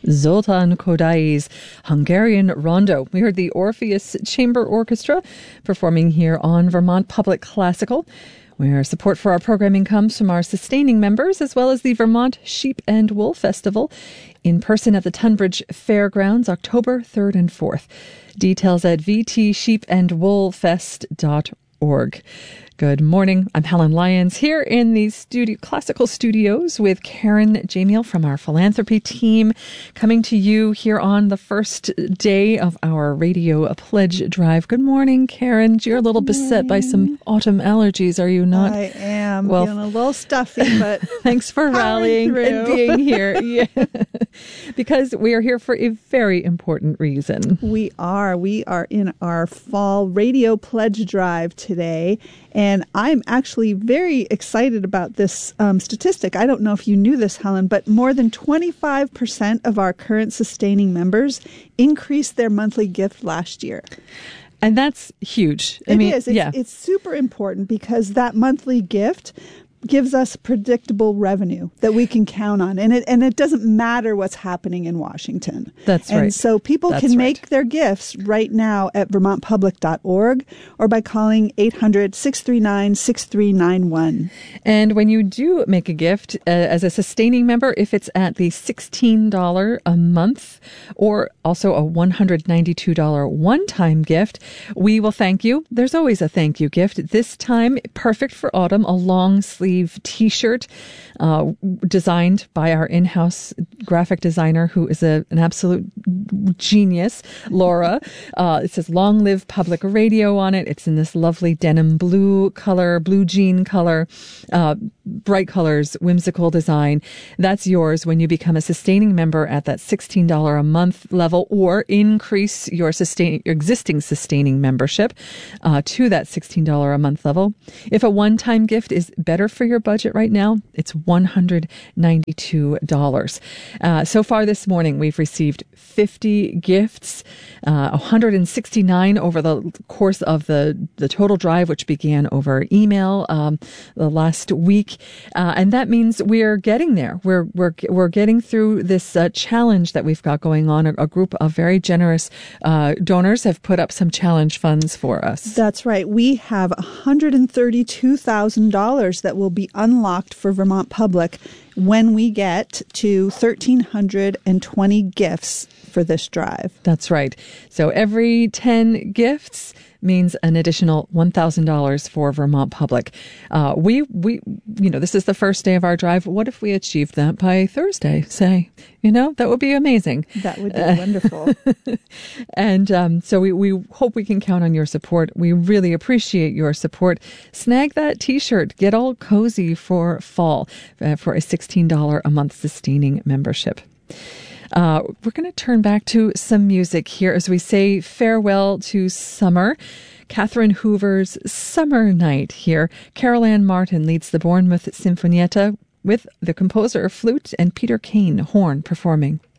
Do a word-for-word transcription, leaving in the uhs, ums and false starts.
Zoltan Kodai's Hungarian Rondo. We heard the Orpheus Chamber Orchestra performing here on Vermont Public Classical, where support for our programming comes from our sustaining members, as well as the Vermont Sheep and Wool Festival in person at the Tunbridge Fairgrounds, October third and fourth. Details at v t sheep and wool fest dot org. Good morning. I'm Helen Lyons here in the studio, classical studios with Karen Jamiel from our philanthropy team, coming to you here on the first day of our radio pledge drive. Good morning, Karen. You're a little beset by some autumn allergies, are you not? I am. Well, feeling a little stuffy, but thanks for rallying through. and being here. Yeah. Because we are here for a very important reason. We are. We are in our fall radio pledge drive today. And I'm actually very excited about this um, statistic. I don't know if you knew this, Helen, but more than twenty-five percent of our current sustaining members increased their monthly gift last year. And that's huge. I it mean, is. It's, yeah. it's super important because that monthly gift gives us predictable revenue that we can count on. And it and it doesn't matter what's happening in Washington. That's right. And so people That's can make right. their gifts right now at vermont public dot org or by calling eight hundred, six three nine, six three nine one. And when you do make a gift uh, as a sustaining member, if it's at the sixteen dollars a month or also a one hundred ninety-two dollars one-time gift, we will thank you. There's always a thank you gift. This time, perfect for autumn, a long sleeve T-shirt uh, designed by our in-house graphic designer, who is a, an absolute genius, Laura. Uh, it says "Long Live Public Radio" on it. It's in this lovely denim blue color, blue jean color, uh, bright colors, whimsical design. That's yours when you become a sustaining member at that sixteen dollars a month level, or increase your sustain your existing sustaining membership uh, to that sixteen dollars a month level. If a one-time gift is better for your budget right now, it's one hundred ninety-two dollars. Uh, so far this morning, we've received fifty gifts, uh, one hundred sixty-nine over the course of the, the total drive, which began over email um, the last week. Uh, and that means we're getting there. We're we're we're getting through this uh, challenge that we've got going on. A, a group of very generous uh, donors have put up some challenge funds for us. That's right. We have one hundred thirty-two thousand dollars that will be unlocked for Vermont Public when we get to one thousand three hundred twenty gifts for this drive. That's right. So every ten gifts means an additional one thousand dollars for Vermont Public. Uh, we, we, you know, this is the first day of our drive. What if we achieved that by Thursday, say? You know, that would be amazing. That would be uh, wonderful. And um, so we, we hope we can count on your support. We really appreciate your support. Snag that T-shirt. Get all cozy for fall uh, for a sixteen dollars a month sustaining membership. Uh, we're going to turn back to some music here as we say farewell to summer. Catherine Hoover's Summer Night here. Carol Ann Martin leads the Bournemouth Sinfonietta with the composer, flute, and Peter Kane, horn, performing.